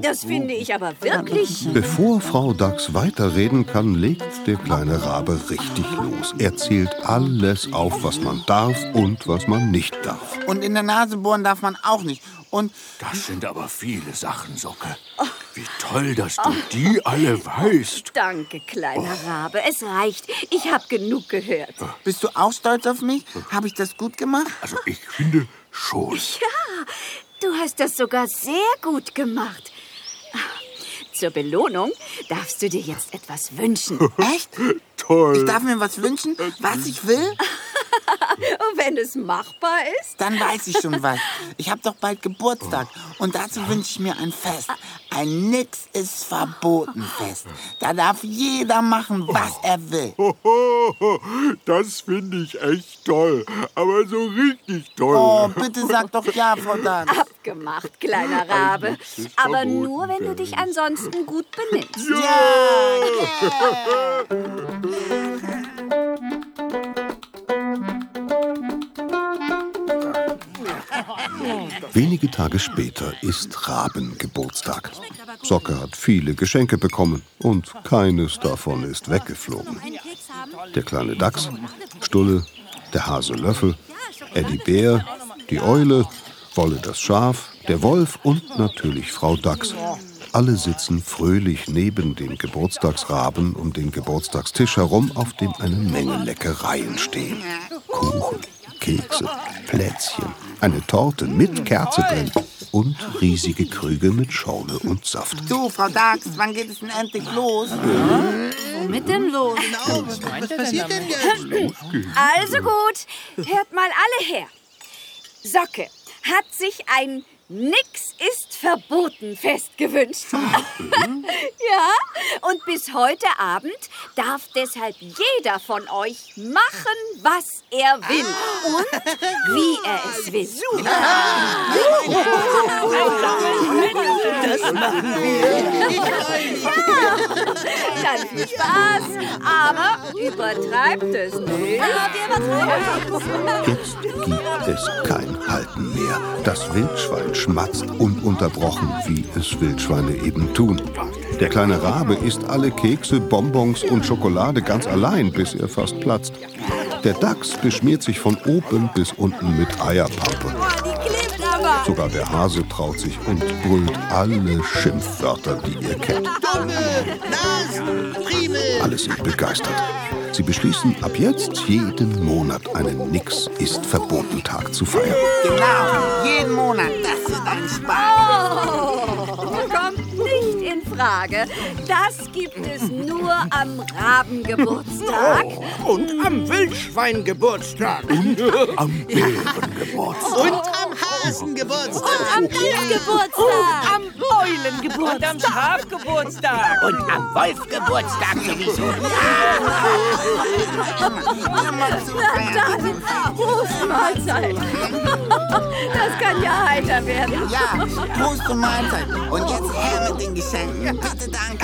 Das finde ich aber wirklich... Bevor Frau Dachs weiterreden kann, legt der kleine Rabe richtig los. Er zählt alles auf, was man darf und was man nicht darf. Und in der Nase bohren darf man auch nicht. Und das sind aber viele Sachen, Socke. Wie toll, dass du die alle weißt. Danke, kleiner Rabe. Es reicht. Ich habe genug gehört. Bist du auch stolz auf mich? Habe ich das gut gemacht? Also ich finde schon. Ja, du hast das sogar sehr gut gemacht. Zur Belohnung darfst du dir jetzt etwas wünschen. Echt? Toll. Ich darf mir was wünschen, was ich will? Und wenn es machbar ist? Dann weiß ich schon was. Ich habe doch bald Geburtstag und dazu wünsche ich mir ein Fest. Ein Nix ist verboten Fest. Da darf jeder machen, was er will. Das finde ich echt toll. Aber so richtig toll. Oh, bitte sag doch ja, Frau Dachs. Abgemacht, kleiner Rabe. Aber nur, wenn du dich ansonsten gut benimmst. Wenige Tage später ist Rabengeburtstag. Socke hat viele Geschenke bekommen und keines davon ist weggeflogen. Der kleine Dachs, Stulle, der Hase Löffel, Eddie Bär, die Eule, Wolle das Schaf, der Wolf und natürlich Frau Dachs. Alle sitzen fröhlich neben dem Geburtstagsraben um den Geburtstagstisch herum, auf dem eine Menge Leckereien stehen. Kuchen, Kekse, Plätzchen, eine Torte mit Kerze drin und riesige Krüge mit Schorle und Saft. Du, Frau Dachs, wann geht es denn endlich los? Womit denn los? Was passiert denn jetzt? Also gut, hört mal alle her. Socke hat sich ein Nix ist verboten Fest gewünscht. Ja, und bis heute Abend darf deshalb jeder von euch machen, was er will und wie er es will. Das machen wir. Ja, dann viel Spaß, aber übertreibt es nicht. Ja, wir übertreiben. Jetzt gibt es kein Halten mehr. Das Wildschwein schmatzt ununterbrochen, wie es Wildschweine eben tun. Der kleine Rabe isst alle Kekse, Bonbons und Schokolade ganz allein, bis er fast platzt. Der Dachs beschmiert sich von oben bis unten mit Eierpappe. Sogar der Hase traut sich und brüllt alle Schimpfwörter, die ihr kennt. Alle sind begeistert. Sie beschließen, ab jetzt jeden Monat einen Nix-ist-verboten-Tag zu feiern. Genau, jeden Monat. Das wird ein Spaß. Kommt nicht in Frage. Das gibt es nur am Rabengeburtstag. Und am Wildschweingeburtstag. Und am Bärengeburtstag. Und am Hasengeburtstag. Und am Dachsgeburtstag. Am Eulengeburtstag. Und am Schafgeburtstag. Und am Wolfgeburtstag sowieso. Dann, Prost, Mahlzeit. Das kann ja heiter werden. Ja, Prost und Mahlzeit. Und jetzt her mit den Geschenken. Bitte, danke.